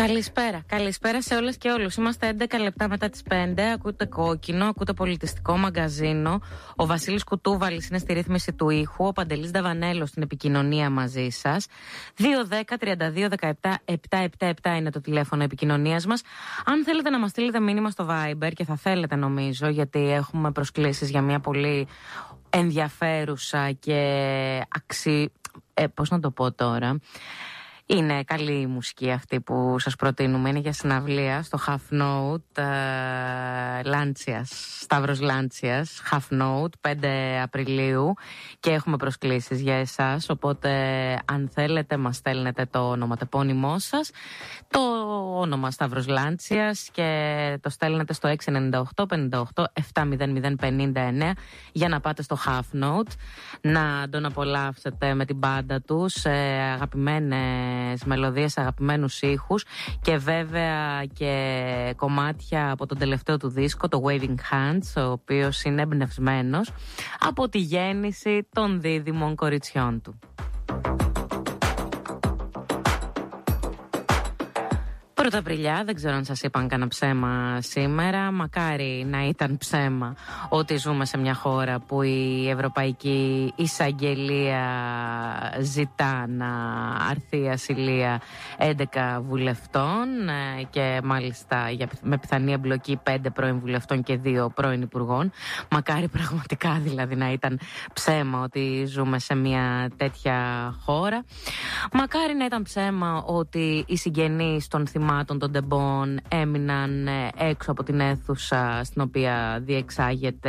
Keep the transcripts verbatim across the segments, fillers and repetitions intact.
Καλησπέρα. Καλησπέρα σε όλες και όλους. Είμαστε έντεκα λεπτά μετά τις πέντε. Ακούτε Κόκκινο, ακούτε Πολιτιστικό Μαγκαζίνο. Ο Βασίλης Κουτούβαλης είναι στη ρύθμιση του ήχου. Ο Παντελής Δαβανέλος στην επικοινωνία μαζί σας. δύο δέκα τριάντα δύο δεκαεπτά επτακόσια εβδομήντα επτά είναι το τηλέφωνο επικοινωνίας μας. Αν θέλετε να μας στείλετε μήνυμα στο Viber, και θα θέλετε νομίζω, γιατί έχουμε προσκλήσεις για μια πολύ ενδιαφέρουσα και αξι... Ε, πώς να το πω τώρα... Είναι καλή η μουσική αυτή που σας προτείνουμε. Είναι για συναυλία στο Half Note uh, Λάντσιας, Σταύρος Λάντσιας, Half Note, πέντε Απριλίου, και έχουμε προσκλήσεις για εσάς. Οπότε αν θέλετε μας στέλνετε το ονοματεπώνυμό σας, το όνομα Σταύρος Λάντσιας, και το στέλνετε στο έξι εννιά οκτώ πενήντα οκτώ επτά μηδέν μηδέν πενήντα εννέα για να πάτε στο Half Note, να τον απολαύσετε με την μπάντα του σε αγαπημένες μελωδίες, αγαπημένους ήχους, και βέβαια και κομμάτια από τον τελευταίο του δίσκο, το Waving Hands, ο οποίος είναι εμπνευσμένος από τη γέννηση των δίδυμων κοριτσιών του. Πρωταπριλιά, δεν ξέρω αν σας είπαν κανένα ψέμα σήμερα. Μακάρι να ήταν ψέμα ότι ζούμε σε μια χώρα που η Ευρωπαϊκή Εισαγγελία ζητά να αρθεί η ασυλία έντεκα βουλευτών, και μάλιστα με πιθανή εμπλοκή πέντε πρώην βουλευτών και δύο πρώην υπουργών. Μακάρι πραγματικά δηλαδή να ήταν ψέμα ότι ζούμε σε μια τέτοια χώρα. Μακάρι να ήταν ψέμα ότι οι συγγενείς των θυμάτων των τεμπών έμειναν έξω από την αίθουσα στην οποία διεξάγεται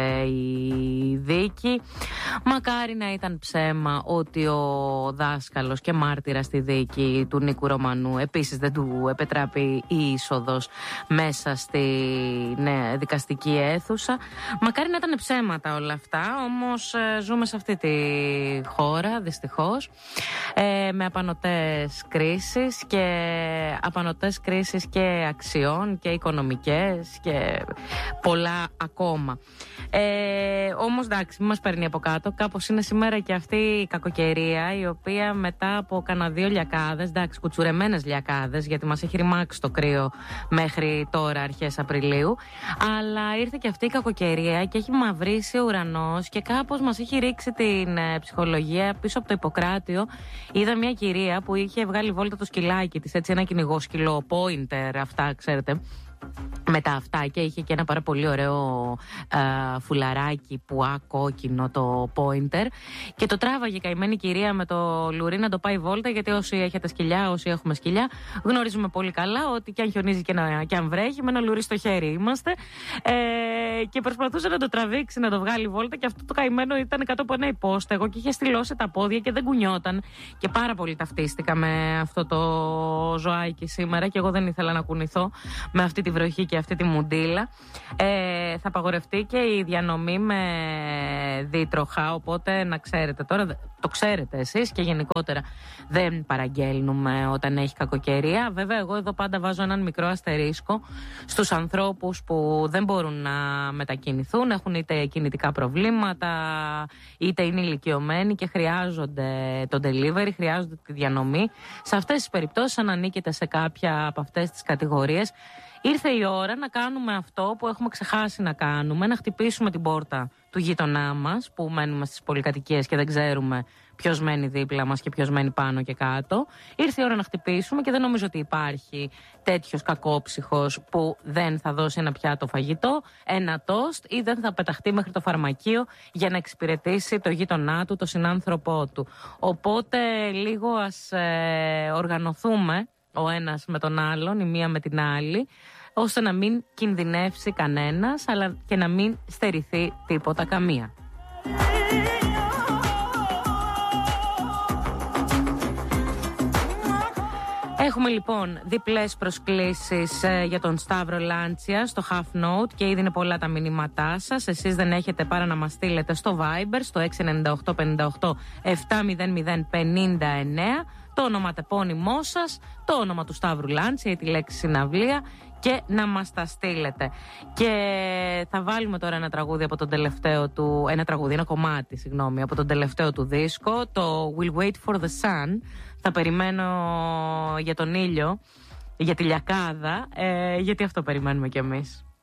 η δίκη. Μακάρι να ήταν ψέμα ότι ο δάσκαλος και μάρτυρας στη δίκη του Νίκου Ρωμανού επίσης δεν του επετράπει η είσοδος μέσα στη ναι, δικαστική αίθουσα. Μακάρι να ήταν ψέματα όλα αυτά, όμως ε, ζούμε σε αυτή τη χώρα δυστυχώς, ε, με απανωτές κρίσεις και απανωτές κρίσεις και αξιών και οικονομικές και πολλά ακόμα. Ε, όμως εντάξει, μην μας παίρνει από κάτω. Κάπως είναι σήμερα και αυτή η κακοκαιρία, η οποία μετά από κανένα δύο λιακάδες, εντάξει, κουτσουρεμένες λιακάδες, γιατί μας έχει ρημάξει το κρύο μέχρι τώρα αρχές Απριλίου, αλλά ήρθε και αυτή η κακοκαιρία και έχει μαυρίσει ο ουρανός και κάπως μας έχει ρίξει την ε, ψυχολογία πίσω από το Ιπποκράτιο. Είδα μια κυρία που είχε βγάλει βόλτα το σκυλάκι της, έτσι, ένα κυνηγό σκυλό, pointer, αυτά ξέρετε, με τα αυτά, και είχε και ένα πάρα πολύ ωραίο α, φουλαράκι πουά κόκκινο, το pointer, και το τράβαγε η καημένη κυρία με το λουρί να το πάει βόλτα, γιατί όσοι έχετε σκυλιά, όσοι έχουμε σκυλιά, γνωρίζουμε πολύ καλά ότι και αν χιονίζει και, να, και αν βρέχει, με ένα λουρί στο χέρι είμαστε, ε, και προσπαθούσε να το τραβήξει, να το βγάλει βόλτα, και αυτό το καημένο ήταν κάτω από ένα υπόστεγο και είχε στυλώσει τα πόδια και δεν κουνιόταν, και πάρα πολύ ταυτίστηκα με αυτό το ζωάκι σήμερα, και εγώ δεν ήθελα να κουνηθώ με αυτή τη βροχή και αυτή τη μουντίλα. Ε, θα απαγορευτεί και η διανομή με δίτροχα, οπότε να ξέρετε τώρα, το ξέρετε εσείς, και γενικότερα δεν παραγγέλνουμε όταν έχει κακοκαιρία. Βέβαια εγώ εδώ πάντα βάζω έναν μικρό αστερίσκο στους ανθρώπους που δεν μπορούν να μετακινηθούν, έχουν είτε κινητικά προβλήματα, είτε είναι ηλικιωμένοι και χρειάζονται το delivery, χρειάζονται τη διανομή. Σε αυτές τις περιπτώσεις, αν ανήκετε σε κάποια από αυτές τις κατηγορίες, ήρθε η ώρα να κάνουμε αυτό που έχουμε ξεχάσει να κάνουμε, να χτυπήσουμε την πόρτα του γείτονά μας, που μένουμε στις πολυκατοικίες και δεν ξέρουμε ποιος μένει δίπλα μας και ποιος μένει πάνω και κάτω. Ήρθε η ώρα να χτυπήσουμε, και δεν νομίζω ότι υπάρχει τέτοιος κακόψυχος που δεν θα δώσει ένα πιάτο φαγητό, ένα τόστ, ή δεν θα πεταχτεί μέχρι το φαρμακείο για να εξυπηρετήσει το γείτονά του, το συνάνθρωπό του. Οπότε λίγο ας ε, οργανωθούμε ο ένας με τον άλλον, η μία με την άλλη, ώστε να μην κινδυνεύσει κανένας, αλλά και να μην στερηθεί τίποτα καμία. Έχουμε λοιπόν διπλές προσκλήσεις ε, για τον Σταύρο Λάντσια στο Half Note, και ήδη είναι πολλά τα μηνύματά σας. Εσείς δεν έχετε παρά να μας στείλετε στο Viber, στο έξι εννιά οκτώ πενήντα οκτώ επτά μηδέν μηδέν πενήντα εννέα, το ονοματεπώνυμό σας, το όνομα του Σταύρου Λάντσια ή τη λέξη συναυλία, και να μας τα στείλετε. Και θα βάλουμε τώρα ένα τραγούδι από τον τελευταίο του, ένα τραγούδι, ένα κομμάτι, συγγνώμη, από τον τελευταίο του δίσκο, το We'll Wait for the Sun. Θα περιμένω για τον ήλιο, για τη Λιακάδα, ε, γιατί αυτό περιμένουμε κι εμείς.